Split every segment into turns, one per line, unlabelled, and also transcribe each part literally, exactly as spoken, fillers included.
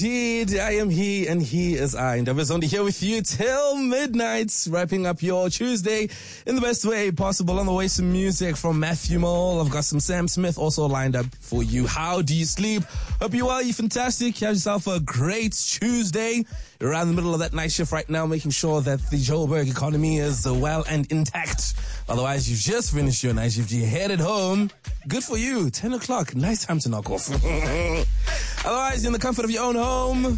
Indeed, I am he and he is I. And I was only here with you till midnight, wrapping up your Tuesday in the best way possible. On the way, some music from Matthew Mole. I've got some Sam Smith also lined up for you. How do you sleep? Hope you're well, you're fantastic. You have yourself a great Tuesday. You're around the middle of that night shift right now, making sure that the Joburg economy is uh, well and intact. Otherwise, you've just finished your night shift. You're headed home. Good for you. ten o'clock. Nice time to knock off. Otherwise, you're in the comfort of your own home.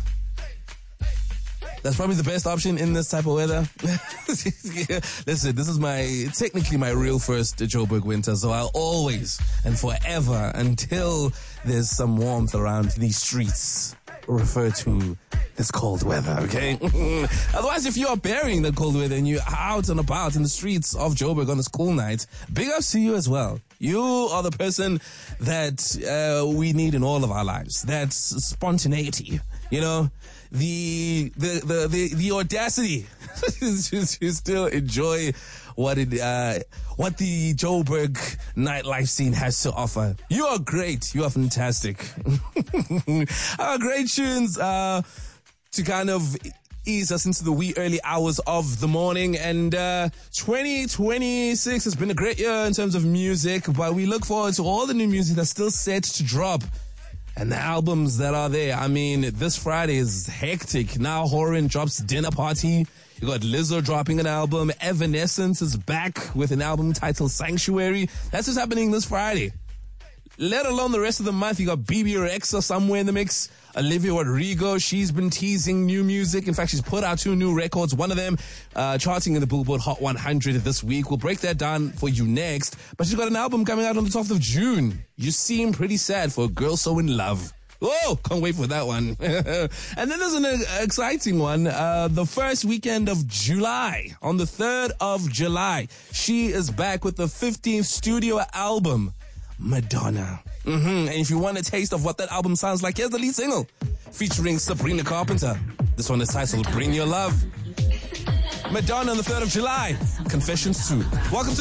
That's probably the best option in this type of weather. Yeah. Listen, this is my, technically my real first Joburg winter, so I'll always and forever, until there's some warmth around these streets, refer to this cold weather, okay? Otherwise, if you are bearing the cold weather and you're out and about in the streets of Joburg on this cool night, big ups to you as well. You are the person that uh, we need in all of our lives. That's spontaneity, you know, the the the the, the audacity to still enjoy what it uh, what the Joburg nightlife scene has to offer. You are great. You are fantastic. Our great tunes uh, to kind of ease us into the wee early hours of the morning. And uh, twenty twenty-six has been a great year in terms of music, but we look forward to all the new music that's still set to drop and the albums that are there. I mean, this Friday is hectic. Now Horan drops Dinner Party. You got Lizzo dropping an album. Evanescence is back with an album titled Sanctuary. That's what's happening this Friday. Let alone the rest of the month, you got B B Rexa somewhere in the mix. Olivia Rodrigo, she's been teasing new music. In fact, she's put out two new records. One of them uh, charting in the Billboard Hot one hundred this week. We'll break that down for you next. But she's got an album coming out on the twelfth of June. You seem pretty sad for a girl so in love. Oh, can't wait for that one. And then there's an uh, exciting one. Uh, the first weekend of July, on the third of July, she is back with the fifteenth studio album, Madonna. Mm-hmm. And if you want a taste of what that album sounds like, here's the lead single featuring Sabrina Carpenter. This one is titled Bring Your Love. Madonna on the third of July. Confessions two. Welcome to